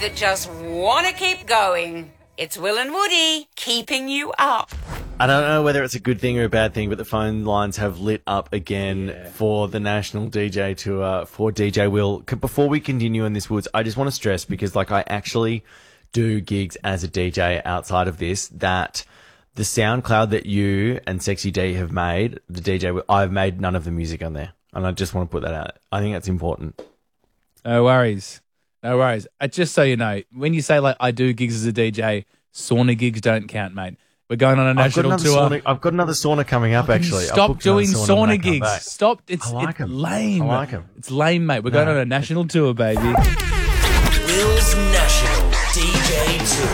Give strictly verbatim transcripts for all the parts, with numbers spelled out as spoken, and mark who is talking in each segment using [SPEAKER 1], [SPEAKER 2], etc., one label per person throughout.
[SPEAKER 1] that just want to keep going. It's Will and Woody keeping you up.
[SPEAKER 2] I don't know whether it's a good thing or a bad thing, but the phone lines have lit up again
[SPEAKER 3] Yeah.
[SPEAKER 2] for the National D J Tour for D J Will. C- Before we continue in this, Woods, I just want to stress, because like I actually do gigs as a D J outside of this, that the SoundCloud that you and Sexy D have made, the D J Will, I've made none of the music on there. And I just want to put that out. I think that's important.
[SPEAKER 3] No worries. No worries. Uh, just so you know, when you say like I do gigs as a D J, sauna gigs don't count, mate. We're going on a national
[SPEAKER 2] I've got
[SPEAKER 3] tour.
[SPEAKER 2] Sauna, I've got another sauna coming up, actually. I've
[SPEAKER 3] Stop
[SPEAKER 2] booked another
[SPEAKER 3] doing
[SPEAKER 2] sauna when I
[SPEAKER 3] sauna
[SPEAKER 2] come
[SPEAKER 3] gigs.
[SPEAKER 2] back.
[SPEAKER 3] Stop. It's,
[SPEAKER 2] I like
[SPEAKER 3] it's
[SPEAKER 2] 'em.
[SPEAKER 3] lame.
[SPEAKER 2] I like 'em.
[SPEAKER 3] It's lame, mate. We're going
[SPEAKER 2] No.
[SPEAKER 3] on a national tour, baby.
[SPEAKER 4] Will's National D J Tour.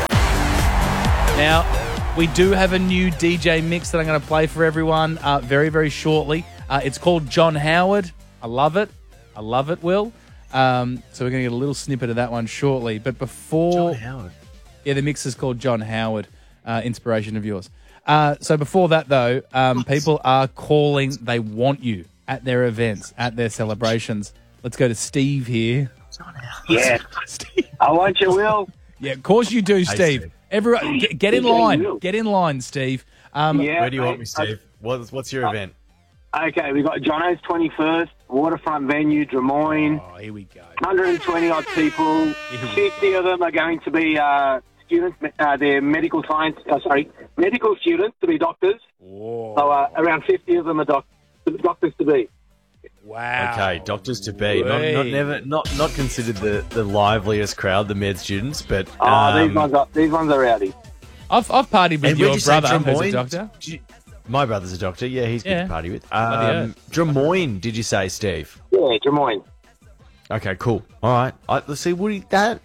[SPEAKER 3] Now, we do have a new D J mix that I'm going to play for everyone uh, very, very shortly. Uh, it's called John Howard. I love it. I love it, Will. Um, so we're going to get a little snippet of that one shortly. But before...
[SPEAKER 2] John Howard.
[SPEAKER 3] Yeah, the mix is called John Howard, uh, inspiration of yours. Uh, so before that, though, um, people are calling. They want you at their events, at their celebrations. Let's go to Steve here.
[SPEAKER 5] Yeah,
[SPEAKER 3] Steve.
[SPEAKER 5] I want you, Will.
[SPEAKER 3] Yeah, of course you do, Steve.
[SPEAKER 2] Steve.
[SPEAKER 3] Everyone, get, get in
[SPEAKER 5] Yeah, you
[SPEAKER 3] line.
[SPEAKER 5] will.
[SPEAKER 3] Get in line, Steve. Um,
[SPEAKER 5] Yeah,
[SPEAKER 2] Where do you want me,
[SPEAKER 5] mate.
[SPEAKER 2] Steve? What's, what's your event?
[SPEAKER 5] Okay, we got Jono's twenty-first, waterfront venue, Des Moines,
[SPEAKER 3] Oh, here we go.
[SPEAKER 5] one hundred twenty odd people. fifty of them are going to be uh, students, uh, they're medical science, uh, sorry, medical students to be doctors.
[SPEAKER 3] Whoa.
[SPEAKER 5] So uh, around fifty of them are doc- doctors to be.
[SPEAKER 3] Wow.
[SPEAKER 2] Okay, doctors to be. Not, not
[SPEAKER 3] Wait.
[SPEAKER 2] never, not not considered the, the liveliest crowd, the med students, but
[SPEAKER 5] Oh,
[SPEAKER 2] um,
[SPEAKER 5] these ones are these ones are rowdy.
[SPEAKER 3] I've, I've partied with
[SPEAKER 2] and where'd
[SPEAKER 3] your
[SPEAKER 2] you say
[SPEAKER 3] brother, who's a
[SPEAKER 2] Drummoyne?
[SPEAKER 3] doctor.
[SPEAKER 2] Did you- my brother's a doctor. Yeah, he's good
[SPEAKER 3] Yeah.
[SPEAKER 2] to party with.
[SPEAKER 3] Bloody
[SPEAKER 2] Um, Des Moines, did you say, Steve?
[SPEAKER 5] Yeah, Des Moines.
[SPEAKER 2] Okay, cool. All right. I, let's see, Woody, that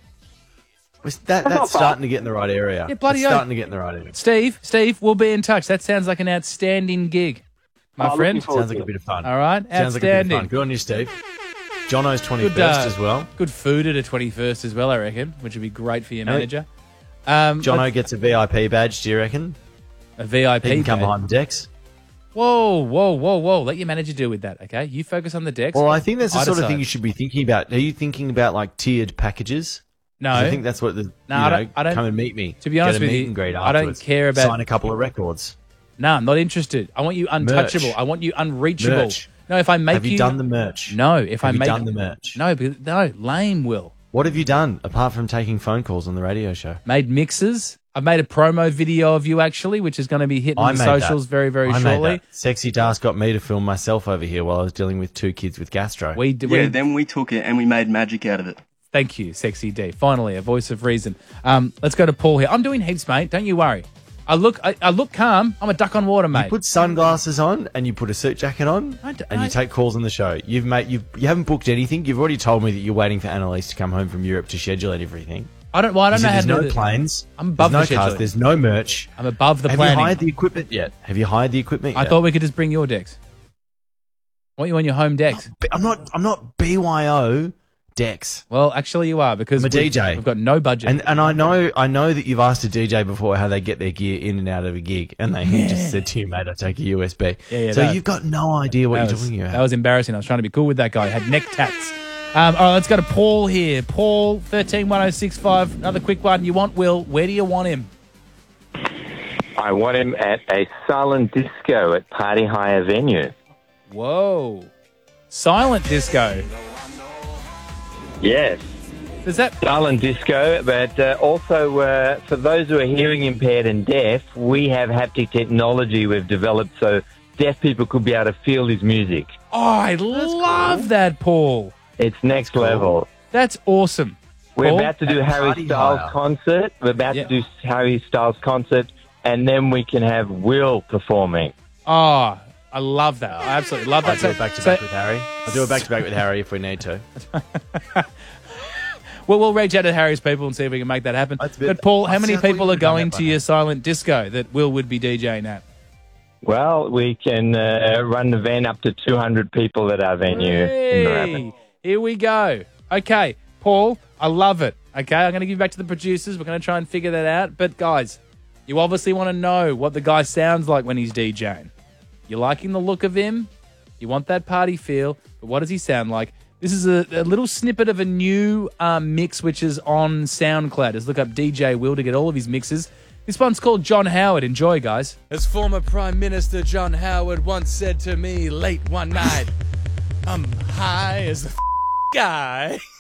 [SPEAKER 2] that
[SPEAKER 5] not
[SPEAKER 2] that's
[SPEAKER 5] bad.
[SPEAKER 2] starting to get in the right area.
[SPEAKER 3] Yeah, bloody
[SPEAKER 2] It's
[SPEAKER 3] oath.
[SPEAKER 2] starting to get in the right area.
[SPEAKER 3] Steve, Steve, we'll be in touch. That sounds like an outstanding gig, my
[SPEAKER 5] Oh,
[SPEAKER 3] friend.
[SPEAKER 5] looking forward
[SPEAKER 2] Sounds like
[SPEAKER 5] to
[SPEAKER 2] a bit of fun.
[SPEAKER 3] All right,
[SPEAKER 2] Sounds like a bit of
[SPEAKER 3] outstanding.
[SPEAKER 2] fun. Good on you, Steve. Jono's twenty-first
[SPEAKER 3] Good, uh,
[SPEAKER 2] as well.
[SPEAKER 3] Good food at a twenty-first as well, I reckon, which would be great for your
[SPEAKER 2] No.
[SPEAKER 3] manager. Um,
[SPEAKER 2] Jono
[SPEAKER 3] let's-
[SPEAKER 2] gets a V I P badge, do you reckon?
[SPEAKER 3] a V I P.
[SPEAKER 2] He can come
[SPEAKER 3] badge.
[SPEAKER 2] behind the decks.
[SPEAKER 3] Whoa, whoa, whoa, whoa! Let your manager deal with that, okay? You focus on the decks.
[SPEAKER 2] Well, I think that's the
[SPEAKER 3] I
[SPEAKER 2] sort of
[SPEAKER 3] decide.
[SPEAKER 2] thing you should be thinking about. Are you thinking about like tiered packages?
[SPEAKER 3] No,
[SPEAKER 2] 'Cause I think that's what the you
[SPEAKER 3] No, I
[SPEAKER 2] know,
[SPEAKER 3] don't- I don't-
[SPEAKER 2] come and meet me.
[SPEAKER 3] to be honest
[SPEAKER 2] Get a
[SPEAKER 3] with
[SPEAKER 2] meet
[SPEAKER 3] you,
[SPEAKER 2] and greet
[SPEAKER 3] I don't
[SPEAKER 2] afterwards.
[SPEAKER 3] care about-
[SPEAKER 2] sign a couple of records.
[SPEAKER 3] no, I'm not interested. I want you untouchable.
[SPEAKER 2] Merch.
[SPEAKER 3] I want you unreachable.
[SPEAKER 2] Merch.
[SPEAKER 3] No, if I make
[SPEAKER 2] Have you done the merch?
[SPEAKER 3] No, if
[SPEAKER 2] Have
[SPEAKER 3] I
[SPEAKER 2] you
[SPEAKER 3] make
[SPEAKER 2] done the merch?
[SPEAKER 3] No, because- no, lame. Will
[SPEAKER 2] What have you done apart from taking phone calls on the radio show?
[SPEAKER 3] made mixes. I've made a promo video of you actually, which is going to be hitting
[SPEAKER 2] I
[SPEAKER 3] the
[SPEAKER 2] made
[SPEAKER 3] socials
[SPEAKER 2] that.
[SPEAKER 3] very, very
[SPEAKER 2] I made
[SPEAKER 3] shortly.
[SPEAKER 2] that. Sexy Das got me to film myself over here while I was dealing with two kids with gastro.
[SPEAKER 3] We, d-
[SPEAKER 6] Yeah,
[SPEAKER 3] we
[SPEAKER 6] then we took it and we made magic out of it.
[SPEAKER 3] Thank you, Sexy D. Finally, a voice of reason. Um, let's go to Paul here. I'm doing heaps, mate. Don't you worry. I look, I, I look calm. I'm a duck on water, mate.
[SPEAKER 2] You put sunglasses on and you put a suit jacket on
[SPEAKER 3] I d-
[SPEAKER 2] and
[SPEAKER 3] I-
[SPEAKER 2] you take calls on the show. You've made you've you haven't booked anything. You've already told me that you're waiting for Annalise to come home from Europe to schedule everything.
[SPEAKER 3] I don't. Well, I
[SPEAKER 2] You
[SPEAKER 3] don't
[SPEAKER 2] said
[SPEAKER 3] know how
[SPEAKER 2] there's
[SPEAKER 3] to.
[SPEAKER 2] no
[SPEAKER 3] do that.
[SPEAKER 2] planes.
[SPEAKER 3] I'm above
[SPEAKER 2] there's
[SPEAKER 3] the
[SPEAKER 2] no cars.
[SPEAKER 3] scheduling.
[SPEAKER 2] There's no merch.
[SPEAKER 3] I'm above the
[SPEAKER 2] Have
[SPEAKER 3] planning.
[SPEAKER 2] you hired the equipment yet? Have you hired the equipment
[SPEAKER 3] I
[SPEAKER 2] yet?
[SPEAKER 3] thought we could just bring your decks. I want you on your home decks.
[SPEAKER 2] I'm not. I'm not B Y O Dex.
[SPEAKER 3] Well, actually, you are because
[SPEAKER 2] I'm a
[SPEAKER 3] we've-
[SPEAKER 2] D J.
[SPEAKER 3] We've got no budget.
[SPEAKER 2] And and I know I know that you've asked a D J before how they get their gear in and out of a gig, and they he just said to you, mate, I take a U S B.
[SPEAKER 3] Yeah, yeah,
[SPEAKER 2] so
[SPEAKER 3] that-
[SPEAKER 2] you've got no idea what
[SPEAKER 3] that
[SPEAKER 2] you're
[SPEAKER 3] was,
[SPEAKER 2] talking about.
[SPEAKER 3] that was embarrassing. I was trying to be cool with that guy. He had neck tats. Um, all right, let's go to Paul here. Paul, thirteen one oh six five. Another quick one. You want Will? Where do you want him?
[SPEAKER 7] I want him at a silent disco at Party Hire venue.
[SPEAKER 3] Whoa. Silent disco.
[SPEAKER 7] Yes,
[SPEAKER 3] Does that...
[SPEAKER 7] silent disco, but uh, also uh, for those who are hearing impaired and deaf, we have haptic technology we've developed so deaf people could be able to feel his music.
[SPEAKER 3] Oh, I love that, Paul.
[SPEAKER 7] It's next level.
[SPEAKER 3] That's awesome.
[SPEAKER 7] We're
[SPEAKER 3] Paul?
[SPEAKER 7] about to do
[SPEAKER 2] At
[SPEAKER 7] Harry
[SPEAKER 2] Party
[SPEAKER 7] Styles
[SPEAKER 2] Hire.
[SPEAKER 7] concert. We're about
[SPEAKER 3] Yeah.
[SPEAKER 7] to do Harry Styles concert, and then we can have Will performing.
[SPEAKER 3] Oh, I love that. I absolutely love
[SPEAKER 2] I'll
[SPEAKER 3] that.
[SPEAKER 2] do
[SPEAKER 3] So-
[SPEAKER 2] it back to
[SPEAKER 3] so-
[SPEAKER 2] back with Harry. I'll do it back to back with Harry if we need to.
[SPEAKER 3] Well, we'll reach out to Harry's people and see if we can make that happen.
[SPEAKER 2] That's a bit-
[SPEAKER 3] But, Paul, how
[SPEAKER 2] I
[SPEAKER 3] many
[SPEAKER 2] see, I thought you
[SPEAKER 3] people are
[SPEAKER 2] would've done
[SPEAKER 3] going
[SPEAKER 2] that
[SPEAKER 3] to
[SPEAKER 2] by
[SPEAKER 3] your
[SPEAKER 2] now.
[SPEAKER 3] silent disco that Will would be DJing at?
[SPEAKER 7] Well, we can uh, run the van up to two hundred people at our venue in Moorabbin.
[SPEAKER 3] Hey, here we go. Okay, Paul, I love it. Okay, I'm going to give you back to the producers. We're going to try and figure that out. But, guys, you obviously want to know what the guy sounds like when he's DJing. You're liking the look of him. You want that party feel. But what does he sound like? This is a, a little snippet of a new um, mix which is on SoundCloud. Just look up D J Will to get all of his mixes. This one's called John Howard. Enjoy, guys. As former Prime Minister John Howard once said to me late one night, I'm high as the f- guy.